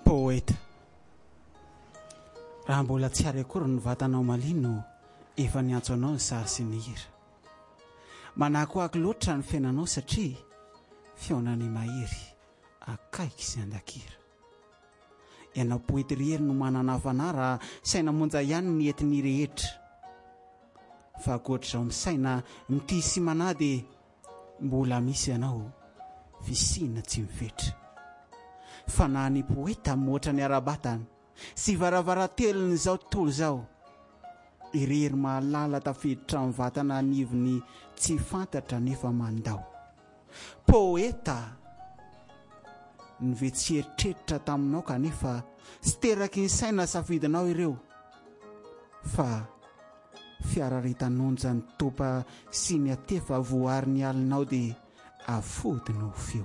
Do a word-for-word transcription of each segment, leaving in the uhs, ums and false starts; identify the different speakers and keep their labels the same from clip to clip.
Speaker 1: Poeta. Raha mbola tsy ary akory ny vatanao malino efa niantso anao ny sary sy ny hira. Manakoaky loatra ny fiainanao satria feonany mahery akaiky sy andakira. Ianao poety rehery no manana hafanà raha saina monja ihany ny entiny rehetra. Fa ankoatr'izao misaina mity sy manà dia mbola misy ianao fisina tsy mifetra. Fa na ny poeta moatra ny arabatana sy varavarantelony izao tontolo izao, irery mahalala tafiditra amin'ny vatana anivony tsy fantatra nefa mandao. Poeta ny ve tsy eritreritra taminao kanefa sy teraky ny saina safidinao ireo, fa fiararetanonja ny topa sy ny atefa voary ny alinao dia afodinao feo.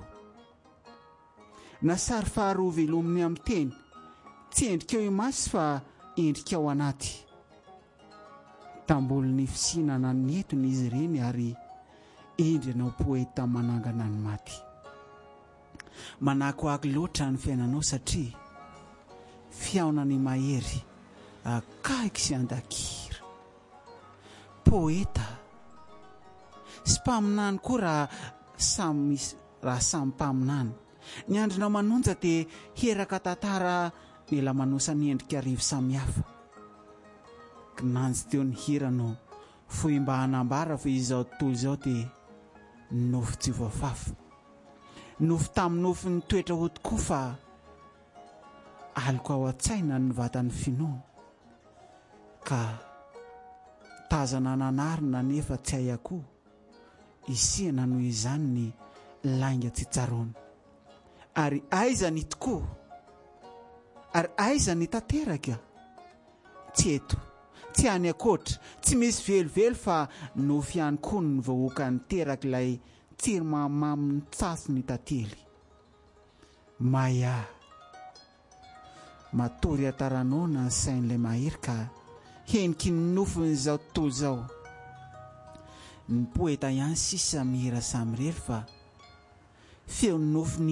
Speaker 1: Na sary faharoa velominy amin'ny teny, tsy endrikao imasy fa endrikao anaty. Tambolo ny fisinana ny entony izy ireny ary endrinao poeta manangana ny maty. Manakoaky loatra ny fiainanao satria fiaonany mahery akaiky sy andakira. Poeta sy mpaminany koa raha samy raha samy mpaminany. Ny andrinao manonja dia heraka tantara ny lamanosany endrika arivo samihafa. Kinanjy teo ny hirano fohy mba hanambara fa izao tontolo izao dia nofo tsy voafafa. Nofo tamin'ny nofo ny toetra ho tokoa fa aliko ao an-tsaina ny vatan'ny finoana. Ka tazana nanarina nefa tsy hay akoho, isihana noho izany ny lainga tsy tsaroana. Ary aiza ny tokoa? Ary aiza ny tanteraka? Tsy eto, tsy any akoatra, tsy misy velively fa nofo ihany koa ny vahoaka ny teraka ilay tsiry mamamy ny tsasy ny tantely. Maya, matory ataranona ny sain'ilay mahery ka heniky ny nofon'izao tontolo izao. Ny poeta ihany sisa mihira samy rery fa feo ny nofony